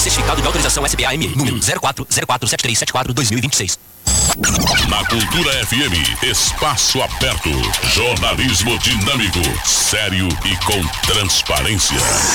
Certificado de autorização SBAM, número 04047374-2026. Na Cultura FM, espaço aberto, jornalismo dinâmico, sério e com transparência.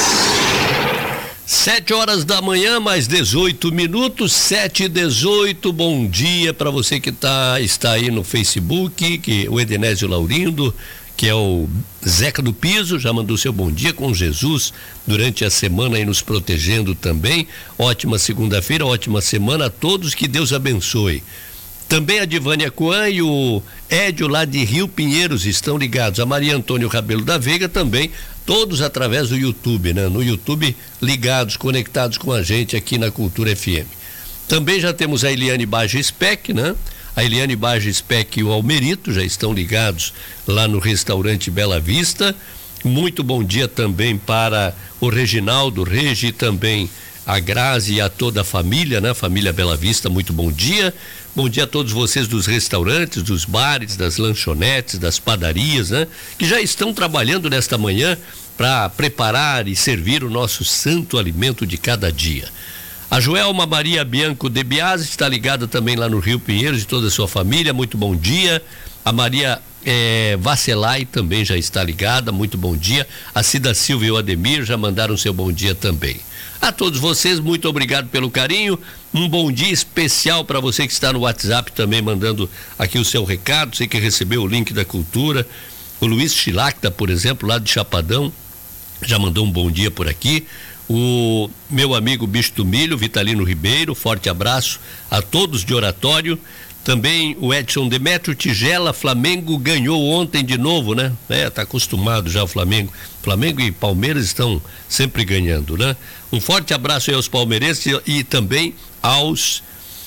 7 horas da manhã, mais 18 minutos, 7h18. Bom dia para você que está aí no Facebook, que o Edenésio Laurindo, que é o Zeca do Piso, já mandou seu bom dia com Jesus durante a semana aí nos protegendo também. Ótima segunda-feira, ótima semana a todos, que Deus abençoe. Também a Divânia Coan e o Édio lá de Rio Pinheiros estão ligados. A Maria Antônio Rabelo da Veiga também, todos através do YouTube, né? No YouTube, ligados, conectados com a gente aqui na Cultura FM. Também já temos a Eliane Baja Speck, né? A Eliane Baja Speck e o Almerito já estão ligados lá no restaurante Bela Vista. Muito bom dia também para o Reginaldo Regi, também a Grazi e a toda a família, né? Família Bela Vista, muito bom dia. Bom dia a todos vocês dos restaurantes, dos bares, das lanchonetes, das padarias, né? Que já estão trabalhando nesta manhã para preparar e servir o nosso santo alimento de cada dia. A Joelma Maria Bianco de Biasi está ligada também lá no Rio Pinheiros e toda a sua família, muito bom dia. A Maria Vacelai também já está ligada, muito bom dia. A Cida Silva e o Ademir já mandaram seu bom dia também. A todos vocês, muito obrigado pelo carinho. Um bom dia especial para você que está no WhatsApp também mandando aqui o seu recado, você que recebeu o link da Cultura. O Luiz Chilacta, por exemplo, lá de Chapadão, já mandou um bom dia por aqui. O meu amigo Bicho do Milho, Vitalino Ribeiro, forte abraço a todos de Oratório. Também o Edson Demetrio Tigela, Flamengo ganhou ontem de novo, né? Tá acostumado já o Flamengo. Flamengo e Palmeiras estão sempre ganhando, né? Um forte abraço aí aos palmeirenses e também aos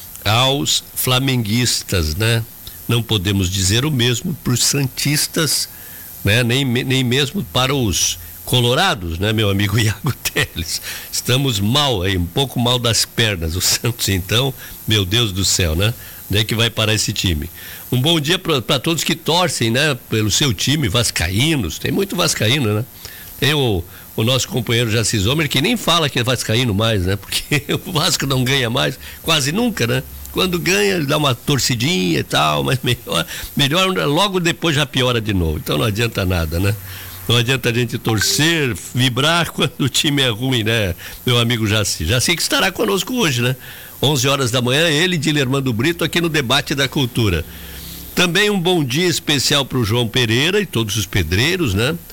flamenguistas, né? Não podemos dizer o mesmo para os santistas, né? Nem mesmo para os colorados, né, meu amigo Iago Teles? Estamos mal aí, um pouco mal das pernas, o Santos, então, meu Deus do céu, né? Onde é que vai parar esse time? Um bom dia para todos que torcem, né, pelo seu time, vascaínos, tem muito vascaíno, né? Tem o nosso companheiro Jaci Zomer, que nem fala que é vascaíno mais, né? Porque o Vasco não ganha mais, quase nunca, né? Quando ganha, ele dá uma torcidinha e tal, mas melhor logo depois já piora de novo, então não adianta nada, né? Não adianta a gente torcer, vibrar quando o time é ruim, né, meu amigo Jaci? Jaci que estará conosco hoje, né? 11 horas da manhã, ele e Dilermando Brito aqui no Debate da Cultura. Também um bom dia especial para o João Pereira e todos os pedreiros, né?